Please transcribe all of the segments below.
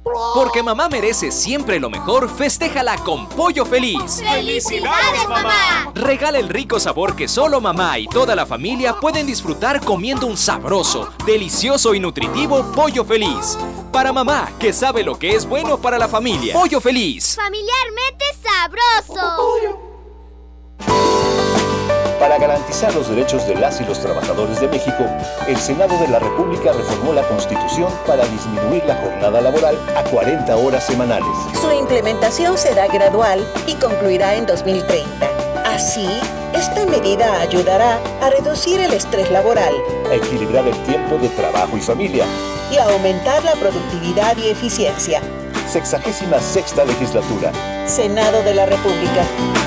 Porque mamá merece siempre lo mejor, festéjala con Pollo Feliz. ¡Felicidades, mamá! Regala el rico sabor que solo mamá y toda la familia pueden disfrutar comiendo un sabroso, delicioso y nutritivo Pollo Feliz. Para mamá, que sabe lo que es bueno para la familia. Pollo Feliz. Familiarmente sabroso. Para garantizar los derechos de las y los trabajadores de México, el Senado de la República reformó la Constitución para disminuir la jornada laboral a 40 horas semanales. Su implementación será gradual y concluirá en 2030. Así, esta medida ayudará a reducir el estrés laboral, A equilibrar el tiempo de trabajo y familia. y a aumentar la productividad y eficiencia. 66ª legislatura. Senado de la República.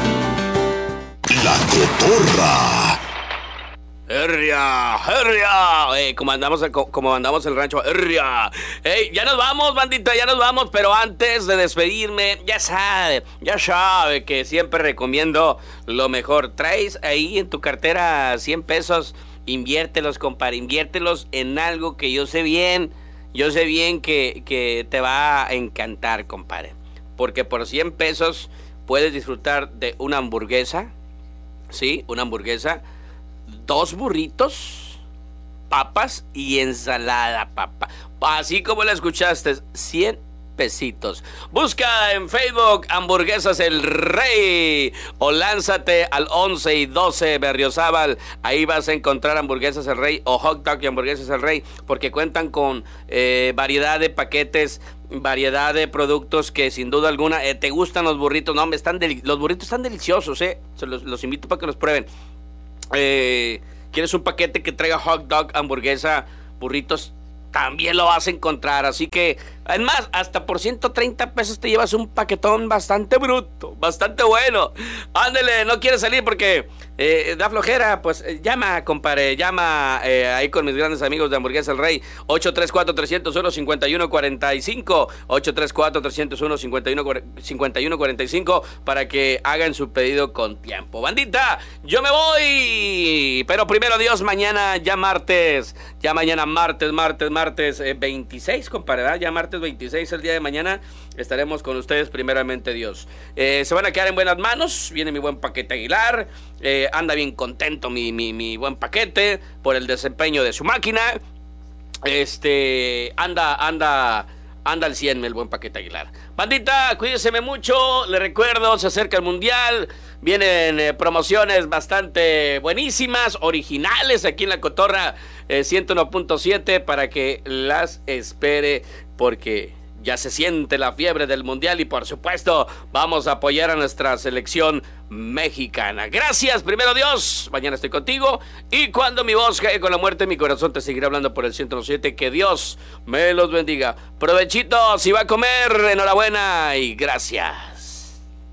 La Cotorra. ¡Herria! ¡Herria! Como andamos el rancho, ¡herria! Ya nos vamos, bandita, ya nos vamos, pero antes de despedirme, ya sabe que siempre recomiendo lo mejor. Traes ahí en tu cartera 100 pesos, inviértelos, compadre, inviértelos en algo que yo sé bien que te va a encantar, compadre. Porque por 100 pesos puedes disfrutar de una hamburguesa, ¿sí? Una hamburguesa, 2 burritos, papas y ensalada, papá. Así como la escuchaste, 100 pesitos. Busca en Facebook Hamburguesas El Rey o lánzate al 11 y 12 Berriozábal. Ahí vas a encontrar Hamburguesas El Rey o Hot Dog y Hamburguesas El Rey, porque cuentan con variedad de paquetes, variedad de productos que sin duda alguna te gustan los burritos. No, los burritos están deliciosos, los invito para que los prueben. ¿Quieres un paquete que traiga hot dog, hamburguesa, burritos? También lo vas a encontrar. Así que, además, hasta por 130 pesos te llevas un paquetón bastante bruto, bastante bueno. Ándele, no quieres salir porque da flojera, pues llama, compadre, llama ahí con mis grandes amigos de Hamburguesa El Rey. 834-301-5145, 834-301-5145, para que hagan su pedido con tiempo. Bandita, yo me voy, pero primero Dios, mañana ya martes, ya mañana martes 26, compadre, ¿verdad? Ya martes 26, el día de mañana, estaremos con ustedes, primeramente Dios. Se van a quedar en buenas manos. Viene mi buen Paquete Aguilar. Anda bien contento mi buen Paquete por el desempeño de su máquina. Anda al 100 el buen Paquete Aguilar. Bandita, cuídeseme mucho. Le recuerdo, se acerca el Mundial. Vienen promociones bastante buenísimas, originales aquí en La Cotorra 101.7, para que las espere, porque ya se siente la fiebre del Mundial y por supuesto vamos a apoyar a nuestra selección mexicana. Gracias, primero Dios, mañana estoy contigo, y cuando mi voz caiga con la muerte, mi corazón te seguirá hablando por el 107. Que Dios me los bendiga. Provechito, si va a comer, enhorabuena y gracias.